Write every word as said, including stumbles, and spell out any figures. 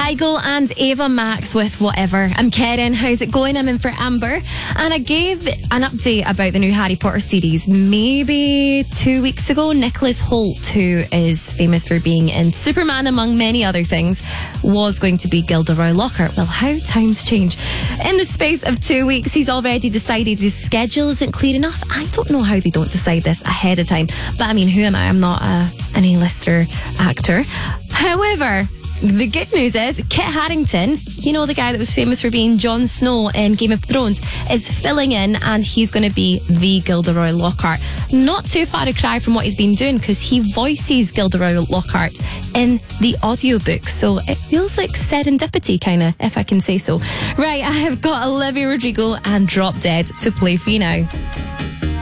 Kygo and Ava Max with Whatever. I'm Karen. How's it going? I'm in for Amber. And I gave an update about the new Harry Potter series maybe two weeks ago. Nicholas Hoult, who is famous for being in Superman among many other things, was going to be Gilderoy Lockhart. Well, how times change. In the space of two weeks, he's already decided his schedule isn't clear enough. I don't know how they don't decide this ahead of time. But I mean, who am I? I'm not a, an A-lister actor. However, the good news is Kit Harington, you know, the guy that was famous for being Jon Snow in Game of Thrones, is filling in, and he's going to be the Gilderoy Lockhart. Not too far a cry from what he's been doing, because he voices Gilderoy Lockhart in the audiobook, so it feels like serendipity, kind of, if I can say so. Right, I have got Olivia Rodrigo and Drop Dead to play for you now.